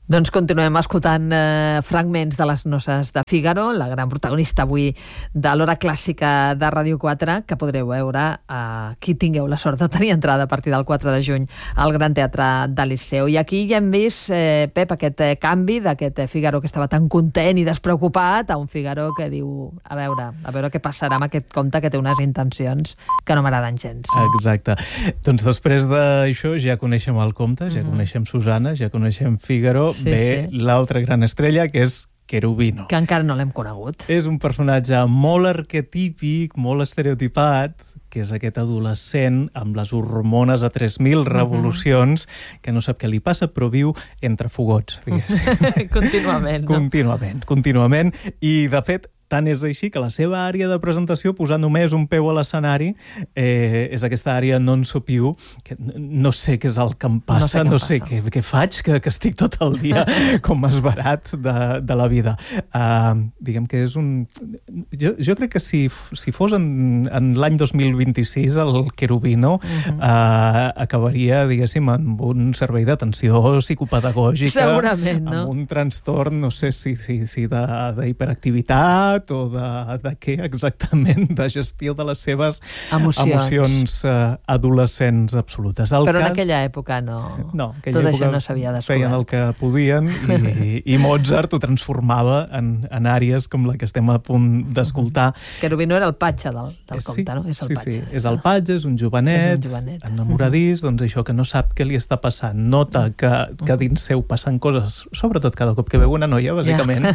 Doncs continuem escoltant fragments de les noces de Fígaro, la gran protagonista avui de l'Hora Clàssica de Ràdio 4, que podreu veure qui tingueu la sort de tenir entrada a partir del 4 de juny al Gran Teatre del Liceu. I aquí ja hem vist, Pep, aquest canvi d'aquest Fígaro que estava tan content i despreocupat a un Fígaro que diu, a veure què passarà amb aquest conte que té unes intencions que no m'agraden gens. Exacte. Doncs després d'això ja coneixem el conte, ja coneixem Susana, ja coneixem Fígaro, l'altra gran estrella, que és Cherubino. Que encara no l'hem conegut. És un personatge molt arquetípic, molt estereotipat, que és aquest adolescent amb les hormones a 3.000 revolucions, que no sap què li passa, però viu entre fogots, diguéssim. Contínuament. I, de fet, tant és així que la seva àrea de presentació, posar només un peu a l'escenari, és aquesta àrea non so più, que no sé què és el que em passa, no sé què faig, que estic tot el dia com esverat de la vida. Diguem que és un... Jo crec que si fos en l'any 2026 el Cherubino acabaria, diguéssim, amb un servei d'atenció psicopedagògica, segurament, no? Amb un trastorn, no sé si d'hiperactivitat o de què exactament, de gestió de les seves emocions adolescents absolutes. Però en aquella època no. Tot això no s'havia descobert. Feien el que podien i Mozart ho transformava en àrees com la que estem a punt d'escoltar. Cherubino era el patge del conte, no? És el patge. Sí, és el patge, és un jovenet, enamoradís, doncs això, que no sap què li està passant. Nota que dins seu passen coses, sobretot cada cop que veu una noia, bàsicament,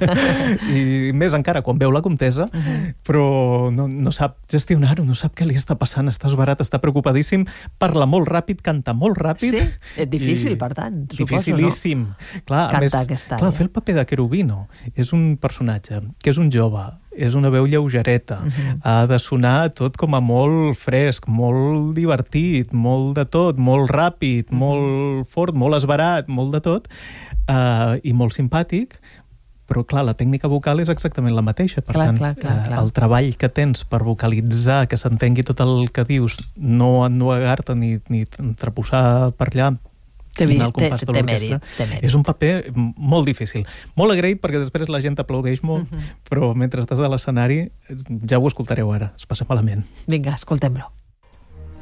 i més encara quan veu la comtessa, però no sap gestionar-ho, no sap què li està passant, està esverat, està preocupadíssim, parla molt ràpid, canta molt ràpid. Sí, és difícil, per tant, suposo, dificilíssim. Clar, a més, fer el paper de Cherubino és un personatge que és un jove, és una veu lleugereta, ha de sonar tot com a molt fresc, molt divertit, molt de tot, molt ràpid, molt fort, molt esverat, molt de tot, i molt simpàtic, però, clar, la tècnica vocal és exactament la mateixa. Per tant, el treball que tens per vocalitzar, que s'entengui tot el que dius, no ennuegar-te ni treposar per allà, té mèrit. És un paper molt difícil. Molt agraït perquè després la gent t'aplaudeix molt, però mentre estàs a l'escenari ja ho escoltareu ara. Es passa malament. Vinga, escoltem-lo.